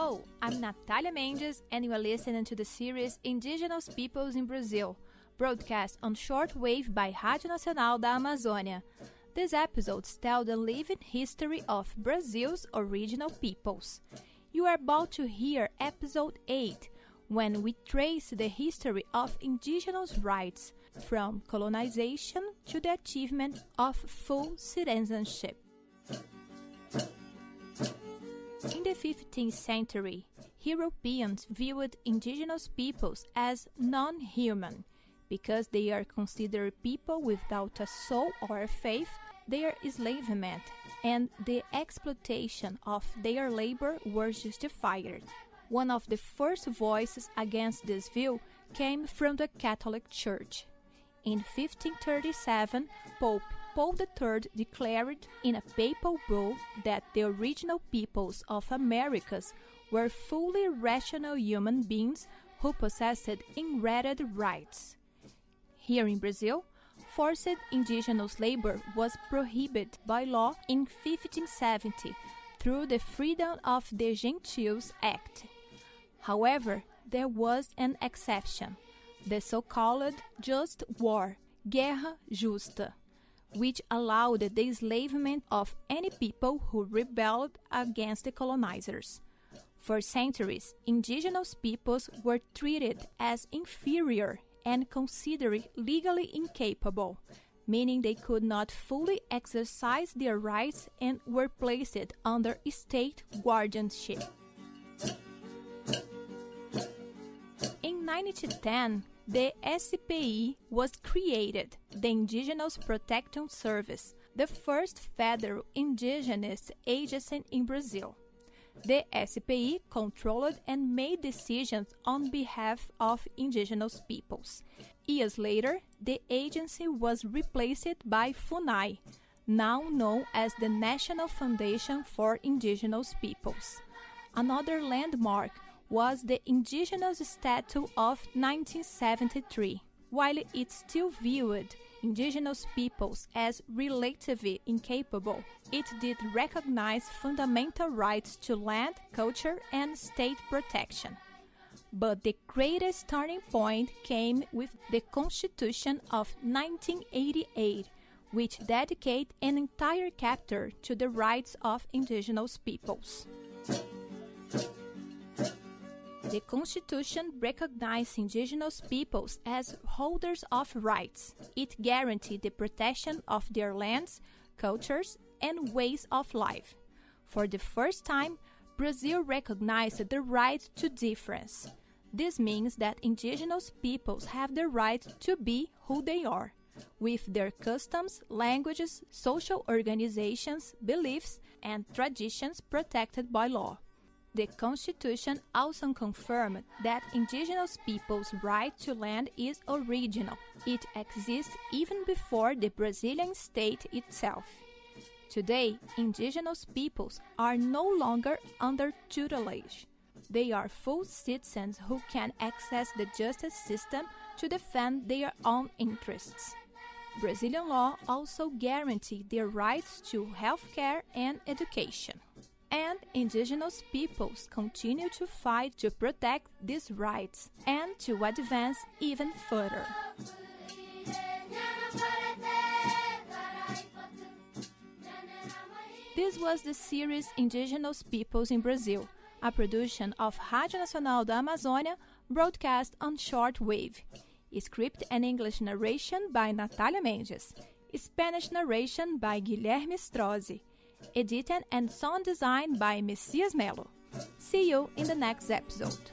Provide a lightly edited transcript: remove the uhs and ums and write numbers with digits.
Hello, I'm Natalia Mendes, and you are listening to the series Indigenous Peoples in Brazil, broadcast on shortwave by Rádio Nacional da Amazônia. These episodes tell the living history of Brazil's original peoples. You are about to hear episode 8, when we trace the history of indigenous rights, from colonization to the achievement of full citizenship. In the 15th century, Europeans viewed indigenous peoples as non-human. Because they are considered people without a soul or faith, their enslavement and the exploitation of their labor were justified. One of the first voices against this view came from the Catholic Church. In 1537, Pope Paul III declared in a papal bull that the original peoples of Americas were fully rational human beings who possessed inherited rights. Here in Brazil, forced indigenous labor was prohibited by law in 1570 through the Freedom of the Gentiles Act. However, there was an exception, the so-called Just War, Guerra Justa, which allowed the enslavement of any people who rebelled against the colonizers. For centuries, indigenous peoples were treated as inferior and considered legally incapable, meaning they could not fully exercise their rights and were placed under state guardianship. In 1910, the SPI was created, the Indigenous Protection Service, the first federal indigenous agency in Brazil. The SPI controlled and made decisions on behalf of indigenous peoples. Years later, the agency was replaced by FUNAI, now known as the National Foundation for Indigenous Peoples. Another landmark was the Indigenous Statute of 1973. While it still viewed indigenous peoples as relatively incapable, it did recognize fundamental rights to land, culture, and state protection. But the greatest turning point came with the Constitution of 1988, which dedicated an entire chapter to the rights of indigenous peoples. The Constitution recognized indigenous peoples as holders of rights. It guaranteed the protection of their lands, cultures, and ways of life. For the first time, Brazil recognized the right to difference. This means that indigenous peoples have the right to be who they are, with their customs, languages, social organizations, beliefs, and traditions protected by law. The Constitution also confirmed that indigenous peoples' right to land is original. It exists even before the Brazilian state itself. Today, indigenous peoples are no longer under tutelage. They are full citizens who can access the justice system to defend their own interests. Brazilian law also guarantees their rights to health care and education. And indigenous peoples continue to fight to protect these rights and to advance even further. This was the series Indigenous Peoples in Brazil, a production of Rádio Nacional da Amazônia, broadcast on shortwave. Script and English narration by Natalia Mendes. Spanish narration by Guilherme Strozzi. Edited and sound design by Messias Melo. See you in the next episode.